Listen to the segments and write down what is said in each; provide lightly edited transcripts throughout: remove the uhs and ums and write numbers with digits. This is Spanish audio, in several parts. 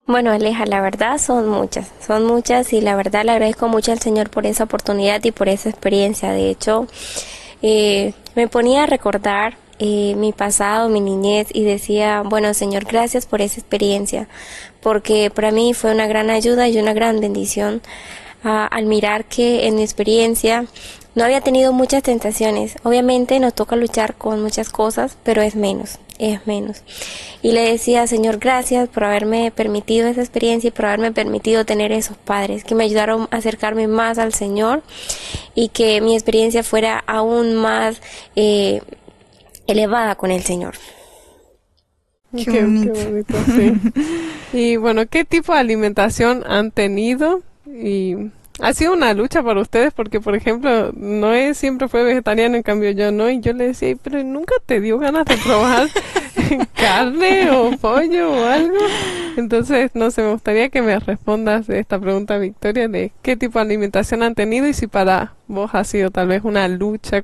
Bueno, Aleja, la verdad son muchas y la verdad le agradezco mucho al Señor por esa oportunidad y por esa experiencia. De hecho, me ponía a recordar mi pasado, mi niñez y decía, bueno, Señor, gracias por esa experiencia, porque para mí fue una gran ayuda y una gran bendición al mirar que en mi experiencia no había tenido muchas tentaciones. Obviamente nos toca luchar con muchas cosas, pero es menos, es menos. Y le decía, Señor, gracias por haberme permitido esa experiencia y por haberme permitido tener esos padres que me ayudaron a acercarme más al Señor y que mi experiencia fuera aún más elevada con el Señor. Qué bonito, sí. Y bueno, ¿qué tipo de alimentación han tenido? Y ha sido una lucha para ustedes porque, por ejemplo, Noé siempre fue vegetariano, en cambio yo no, y yo le decía, pero ¿nunca te dio ganas de probar carne o pollo o algo? Entonces, no sé, me gustaría que me respondas de esta pregunta, Victoria, de qué tipo de alimentación han tenido y si para vos ha sido tal vez una lucha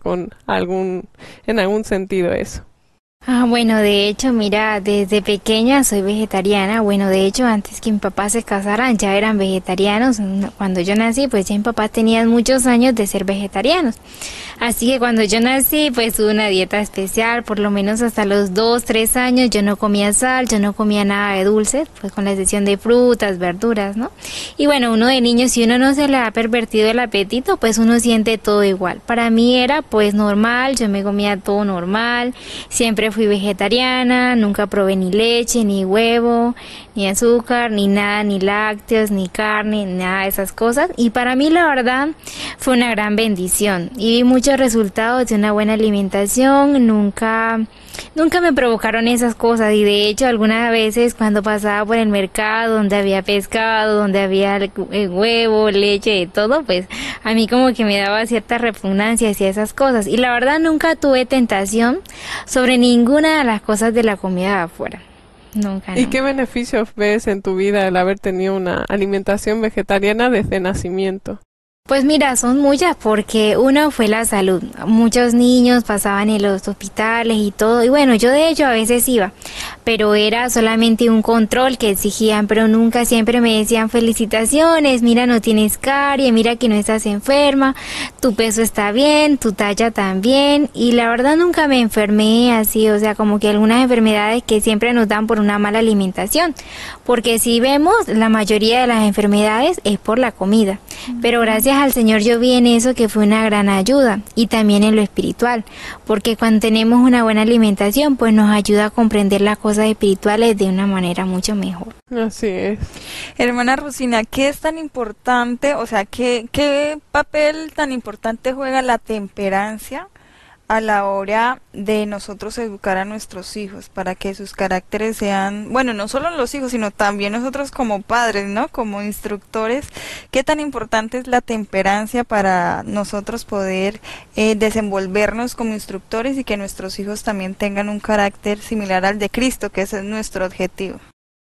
en algún sentido eso. Bueno, de hecho, mira, desde pequeña soy vegetariana. Bueno, de hecho, antes que mi papá se casaran ya eran vegetarianos. Cuando yo nací, pues ya mi papá tenía muchos años de ser vegetarianos. Así que cuando yo nací, pues tuve una dieta especial, por lo menos hasta los 2, 3 años yo no comía sal, yo no comía nada de dulces, pues con la excepción de frutas, verduras, ¿no? Y bueno, uno de niño, si uno no se le ha pervertido el apetito, pues uno siente todo igual. Para mí era pues normal, yo me comía todo normal, siempre fui vegetariana, nunca probé ni leche, ni huevo, ni azúcar, ni nada, ni lácteos, ni carne, ni nada de esas cosas. Y para mí la verdad fue una gran bendición y vi muchos resultados de una buena alimentación. Nunca me provocaron esas cosas y de hecho algunas veces cuando pasaba por el mercado donde había pescado, donde había huevo, leche, de todo, pues a mí como que me daba cierta repugnancia hacia esas cosas y la verdad nunca tuve tentación sobre ninguna de las cosas de la comida de afuera. Nunca, ¿Y no. qué beneficios ves en tu vida el haber tenido una alimentación vegetariana desde nacimiento? Pues mira, son muchas porque uno fue la salud. Muchos niños pasaban en los hospitales y todo. Y bueno, yo de hecho a veces iba, pero era solamente un control que exigían, pero nunca siempre me decían felicitaciones, mira no tienes carie, mira que no estás enferma, tu peso está bien, tu talla también. Y la verdad nunca me enfermé así, o sea, como que algunas enfermedades que siempre nos dan por una mala alimentación. Porque si vemos, la mayoría de las enfermedades es por la comida. Pero gracias al Señor yo vi en eso que fue una gran ayuda y también en lo espiritual, porque cuando tenemos una buena alimentación pues nos ayuda a comprender las cosas espirituales de una manera mucho mejor. Así es. Hermana Rosina, ¿qué es tan importante, o sea, qué papel tan importante juega la temperancia a la hora de nosotros educar a nuestros hijos para que sus caracteres sean, bueno, no solo los hijos, sino también nosotros como padres, ¿no? Como instructores, ¿qué tan importante es la temperancia para nosotros poder desenvolvernos como instructores y que nuestros hijos también tengan un carácter similar al de Cristo, que ese es nuestro objetivo?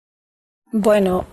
Bueno,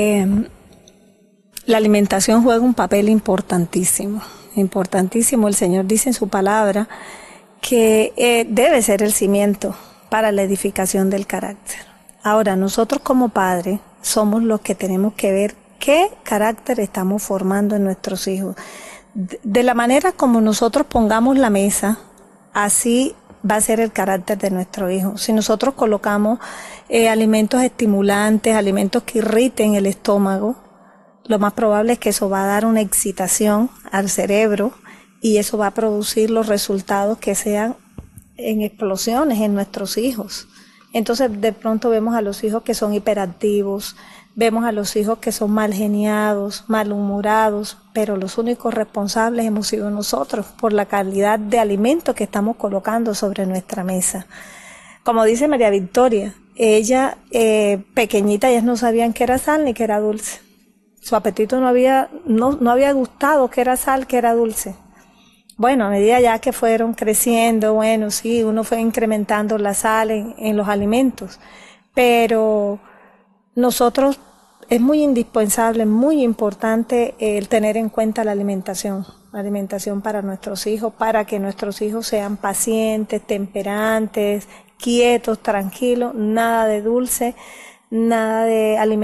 la alimentación juega un papel importantísimo, importantísimo. El Señor dice en su palabra que debe ser el cimiento para la edificación del carácter. Ahora, nosotros como padres somos los que tenemos que ver qué carácter estamos formando en nuestros hijos. De la manera como nosotros pongamos la mesa, así va a ser el carácter de nuestro hijo. Si nosotros colocamos alimentos estimulantes, alimentos que irriten el estómago, lo más probable es que eso va a dar una excitación al cerebro y eso va a producir los resultados que sean en explosiones en nuestros hijos. Entonces de pronto vemos a los hijos que son hiperactivos, vemos a los hijos que son mal geniados, malhumorados, pero los únicos responsables hemos sido nosotros por la calidad de alimento que estamos colocando sobre nuestra mesa. Como dice María Victoria, ella pequeñita, ellas no sabían qué era sal ni qué era dulce. Su apetito no había gustado qué era sal, qué era dulce. Bueno, a medida ya que fueron creciendo, bueno, sí, uno fue incrementando la sal en los alimentos, pero nosotros es muy indispensable, muy importante el tener en cuenta la alimentación para nuestros hijos, para que nuestros hijos sean pacientes, temperantes, quietos, tranquilos, nada de dulce, nada de alimentos